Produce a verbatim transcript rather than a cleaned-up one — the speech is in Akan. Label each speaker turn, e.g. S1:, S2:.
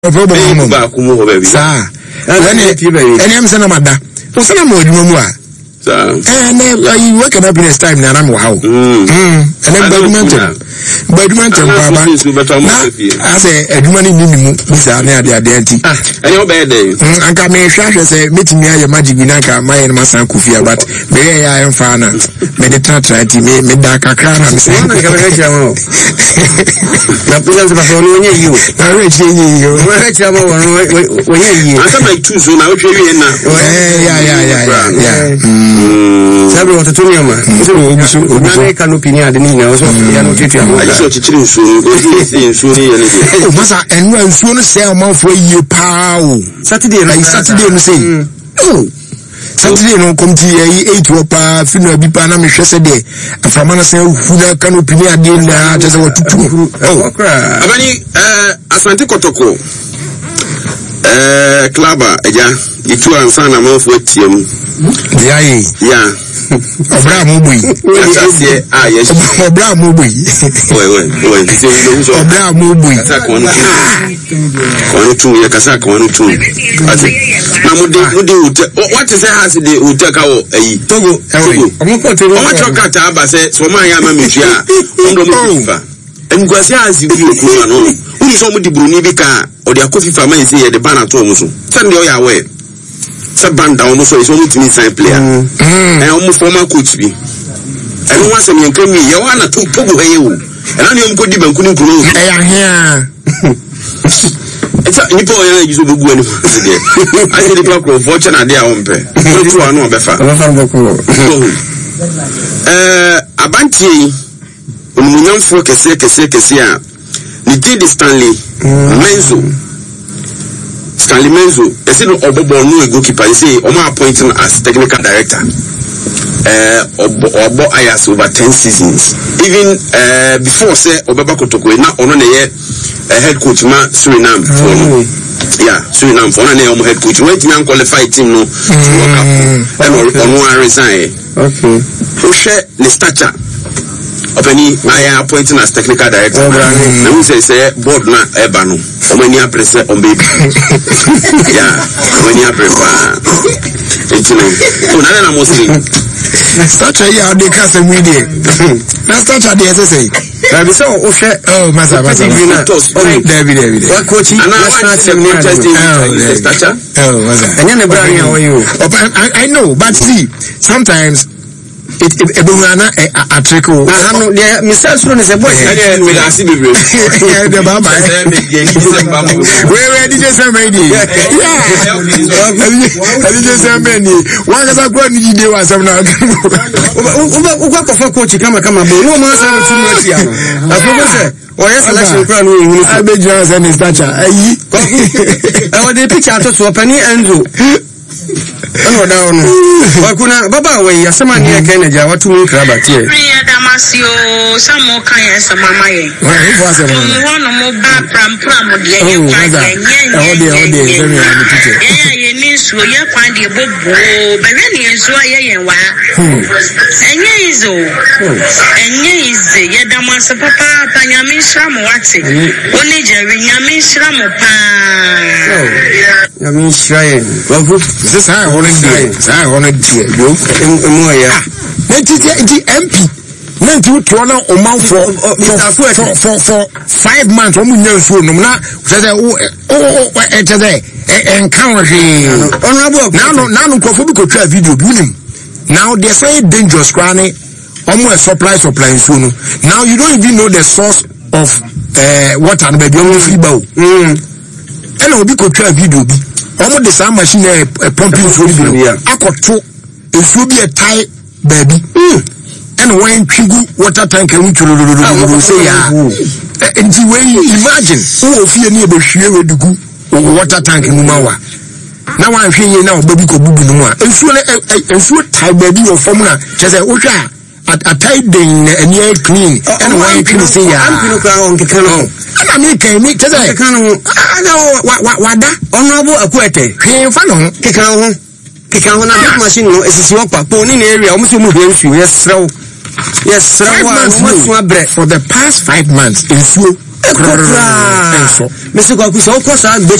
S1: problem
S2: ba ku mo ba bi
S1: sa any am sana mada o sana mo adwuma mu a
S2: sa
S1: eh na you work at happiness time na na mo how mm and then badwuma ntem badwuma ntem baba na ase adwuma ni ni mu bisa na ade ade anti
S2: ah any obe dey
S1: anka me hwahwe se metimi aye magic bi na ka my na masan kufia but me ya emfa na me de tatra ti me me da kakra na me se
S3: na ka be cha mo na pula se pa so no nye yi
S1: na re chi yi yo
S3: we cha mo wo nye yi
S2: asa mai tu so na wo hwe wi na
S1: eh ya ya ya ya
S3: sabe watu tumia ma
S1: so obuso obuso
S3: na ka no pinia de ni na so ya no titu ama
S2: ayi so chichiri nsu o si nsu ni ya ni
S1: o masa enu nsu no se amanfo yie pa o
S3: Saturday
S1: na Saturday no say oh Saturday no come to eight opa finu abi pa na me hwese de afama na se huna canopy ni ade na tese watutu
S3: oh
S2: abani eh Asante Kotoko eh klaba eja itu ansa na manfo atiem
S1: dia yi
S2: ya
S1: obra mo boy
S2: asasie ah yes
S1: obra mo boy
S2: we we we se ndo so
S1: obra mo boy
S2: asa ko no ko tu ya kasa ko no tu ati na mo de mo de ute what is has the ute ka wo ayi
S3: Togo
S2: Togo
S3: omo ko te
S2: omo choka ta ba se so ma ya ma metua ndo mo fifa enguase azi wi okuru no uni so mo di bruni bi ka o de akofifa ma ise ye de bana to mo so send yo ya we se banda o mo so so mo timi sign player eh o mo former coach bi e no wase me nkan mi ye wa na to Togo he wo e na ne o mo ko di banku ni kuro
S1: e ya hia
S2: Esa nipo ya gizo bugu ani fasi de. Asi nipo ko voucher na de a ompe. No tu anu obefa.
S3: obefa boko
S2: Eh abantie omunyamfo kese kese kese a ni did Stanley Menzo. Stanley Menzo, ese no obobo no goalkeeper say o ma appoint him as technical director. Uh, obo obo ayas over ten seasons. Even uh, before say Obaba Kotoko na ono na ye uh, head coach ma Suriname for no. Yeah, Suriname for na na head coach. When team qualify team no to World Cup and ono resign.
S3: okay
S2: So share the stature. Openi I appointing as technical director. Na we say say board na eba no. Omani aprese on baby. Yeah, omani aprepa. Etino. So na na mo say
S1: stature ya de kasa media na stature de say
S3: na bi so o hwe
S1: oh masa masa David David
S3: wa coach
S2: ana
S3: national team
S2: ni just
S3: ni
S2: stature
S1: oh masa
S3: anya ne bra nya wo
S1: I know but see sometimes it it ebuna a trickle
S3: na hanu de misal suro ne se boy
S2: ya me da si bebre
S1: yeah the baba we we D J Sam ready yeah D J Sam ready wa ga sa kwa ni de wa sam na
S3: uba uba ko fa coach kama kama bo no man sa tunu ati ya afoko se o yes selection kura no ehunu
S1: I be just an stature ayi
S3: e o de picture to so pani Enzo ano da no wa kuna baba we yasema ni eke na ja watu mu kraba tie
S4: priya damasio samo kan ya sama ye
S1: wa ifo ase mo
S4: mo no mo ba pram pram de ye kwa ye
S1: o de o de se mi na tite
S4: ye ye ni so ye kwa de bobo be we ni enso ye ye wa enye izo enye ize ye damasio papa panyami shamo wate oni jeri nyami shamo pa
S3: nyami shiraye wa
S1: this how I want to do it. I want to do it.
S3: mo ya
S1: na titi M P na nti to na o man for for for for five months o mu nya nsuo no na say o o e te say e encounter
S3: honorable
S1: now no now no kofo bi ko twa video bi nim now they say dangerous crane omo e supply supply nsuo no now you don't even know the source of uh water and baby o free bow mm ena obi ko twa video bi omo de sa machine e pumping nsuo bi akoto nsuo bi e tie baby and when trigu water tank and we say ya nti we imagine who ofie ni e be hwie we dugu water tank mu mawa na wan hwe ye na obabi ko bubu no a nsuo nsuo tie baby o form na chese o hwa a tie den and ye clean and when clean say ya
S3: ampino ka on ke kanu
S1: ana me kan me chese
S3: kanu
S1: ana wada
S3: honorable akwete
S1: hwe fa no
S3: ke kan ho ke kan ho na big machine no esisi okpa po ni na area o mo se mu hwe nsuo yes rew yes rew wa mo so abre
S1: for the past five months nsuo
S3: ekokra
S1: enso
S3: me se kwaku se okọ saa gbe